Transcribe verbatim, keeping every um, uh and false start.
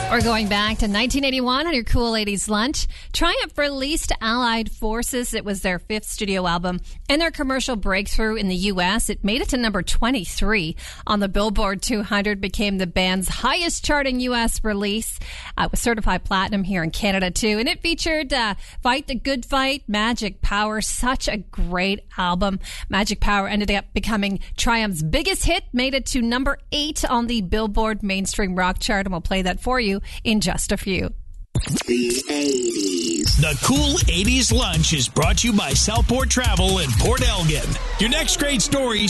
We're going back to nineteen eighty-one on your Cool eighties Lunch. Triumph released Allied Forces. It was their fifth studio album and their commercial breakthrough in the U S. It made it to number twenty-three on the Billboard two hundred, became the band's highest charting U S release. Uh, it was certified platinum here in Canada, too. And it featured uh, Fight the Good Fight, Magic Power. Such a great album. Magic Power ended up becoming Triumph's biggest hit, made it to number eight on the Billboard mainstream rock chart, and we'll play that for you in just a few. The eighties. The Cool eighties Lunch is brought to you by Southport Travel and Port Elgin. Your next great story